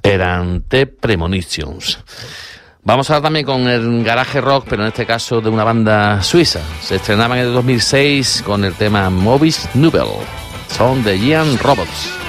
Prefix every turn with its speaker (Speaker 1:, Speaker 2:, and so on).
Speaker 1: Eran The Premonitions. Vamos ahora también con el garaje rock, pero en este caso de una banda suiza. Se estrenaban en el 2006 con el tema Mauvais Nouvelles. Son de Ian Roberts.